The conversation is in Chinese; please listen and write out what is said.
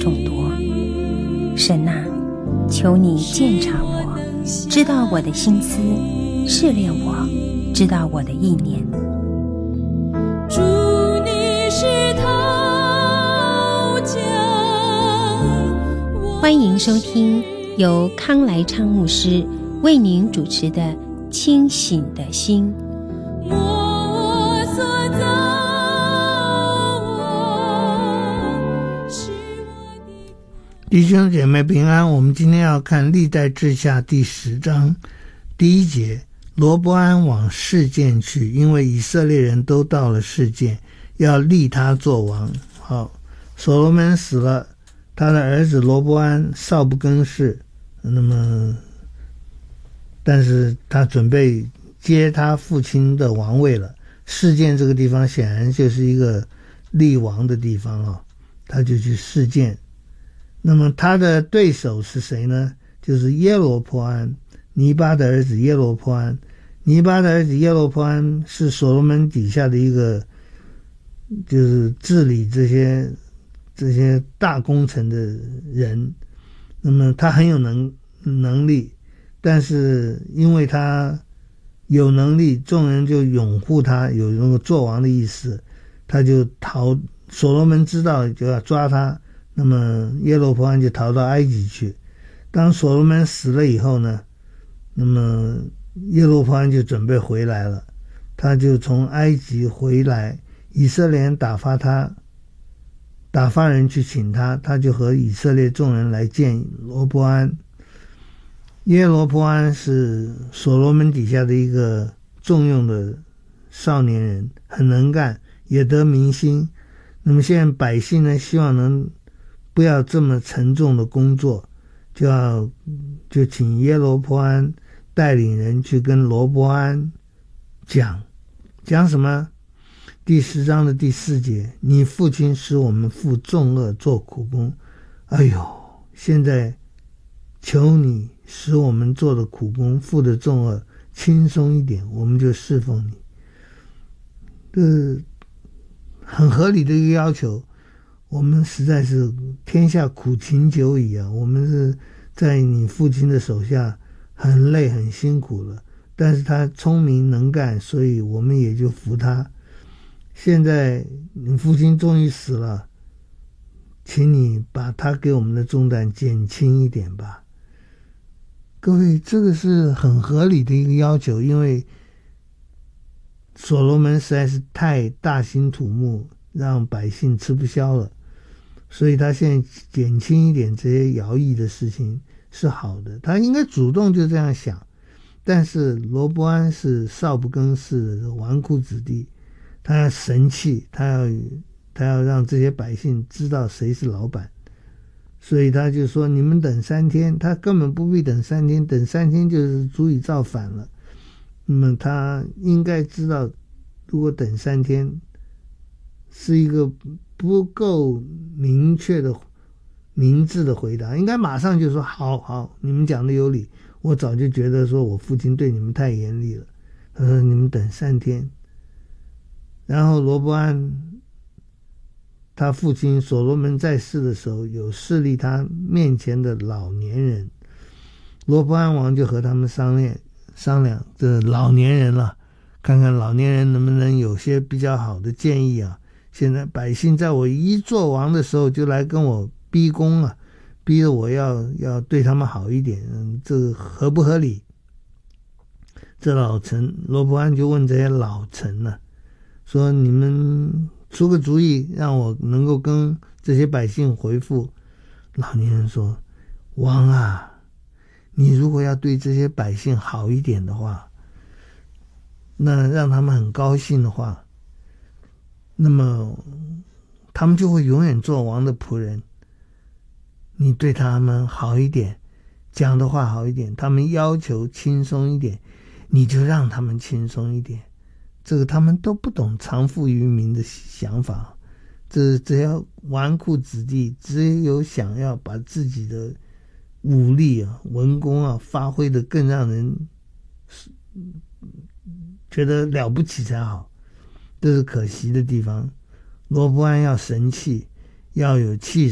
众多。神啊，求你鉴察我，知道我的心思，试炼我，知道我的意念。 主，你是陶匠。 欢迎收听由康来昌牧师为您主持的《清醒的心》。 我所造，是我的。 弟兄姐妹平安，我们今天要看历代志下第10章第1节，罗波安往示剑去，因为以色列人都到了示剑，要立他做王。好，所罗门死了，他的儿子罗波安少不更事，但是他准备接他父亲的王位了。示剑这个地方显然就是一个立王的地方啊，他就去示剑。那么他的对手是谁呢？就是耶罗波安，尼巴的儿子耶罗波安。尼巴的儿子耶罗波安是所罗门底下的一个，就是治理这些大工程的人。那么他很有能力，但是因为他有能力，众人就拥护他，有那个做王的意思，他就逃。所罗门知道就要抓他，那么耶罗波安就逃到埃及去。当所罗门死了以后呢，那么耶罗波安就准备回来了，他就从埃及回来，以色列人打发人去请他，他就和以色列众人来见罗波安。耶罗波安是所罗门底下的一个重用的少年人，很能干，也得民心。那么现在百姓呢，希望能不要这么沉重的工作，就请耶罗波安带领人去跟罗波安讲什么？第10章的第4节，你父亲使我们负重恶做苦工，哎呦，现在求你使我们做的苦工负的重恶轻松一点，我们就侍奉你。这很合理的一个要求。我们实在是天下苦秦久矣啊，我们是在你父亲的手下很累很辛苦了，但是他聪明能干，所以我们也就服他。现在你父亲终于死了，请你把他给我们的重担减轻一点吧。各位，这个是很合理的一个要求，因为所罗门实在是太大兴土木，让百姓吃不消了，所以他现在减轻一点这些徭役的事情是好的，他应该主动就这样想。但是罗波安是少不更事的纨绔子弟，他要神气，他要让这些百姓知道谁是老板，所以他就说你们等3天，他根本不必等3天，等3天就是足以造反了。那么他应该知道，如果等3天是一个不够明确的明智的回答，应该马上就说好，你们讲的有理，我早就觉得说我父亲对你们太严厉了。他说你们等3天。然后罗波安他父亲所罗门在世的时候，有侍立他面前的老年人，罗波安王就和他们商量这老年人了，看看老年人能不能有些比较好的建议啊。现在百姓在我一做王的时候就来跟我逼宫啊，逼着我要对他们好一点，这个合不合理？这老臣罗波安就问这些老臣呢，说你们出个主意，让我能够跟这些百姓回复。老年人说，王啊，你如果要对这些百姓好一点的话，那让他们很高兴的话，那么他们就会永远做王的仆人。你对他们好一点，讲的话好一点，他们要求轻松一点，你就让他们轻松一点。这个他们都不懂藏富于民的想法，这些纨绔子弟只有想要把自己的武力啊、文功啊发挥得更让人觉得了不起才好，这是可惜的地方。罗波安要神气，要有气